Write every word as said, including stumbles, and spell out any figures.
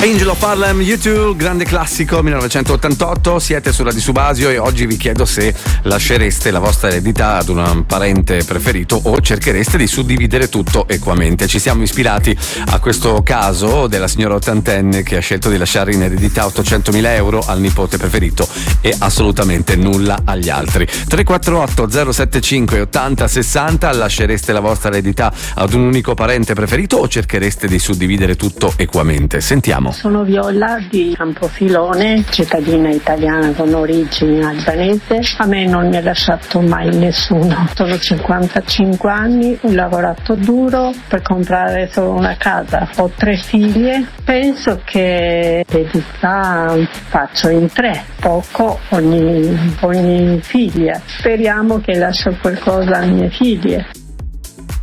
Angel of Harlem, U due, grande classico millenovecentottantotto. Siete su Radio Subasio e oggi vi chiedo se lascereste la vostra eredità ad un parente preferito o cerchereste di suddividere tutto equamente. Ci siamo ispirati a questo caso della signora ottantenne che ha scelto di lasciare in eredità ottocentomila euro al nipote preferito e assolutamente nulla agli altri. tre quattro otto zero sette cinque ottanta sessanta. Lascereste la vostra eredità ad un unico parente preferito o cerchereste di suddividere tutto equamente? Sentiamo. Sono Viola di Campofilone, cittadina italiana con origini albanese. A me non mi ha lasciato mai nessuno. Sono cinquantacinque anni, ho lavorato duro per comprare solo una casa. Ho tre figlie. Penso che l'eredità faccio in tre, poco ogni, ogni figlia. Speriamo che lascio qualcosa alle mie figlie.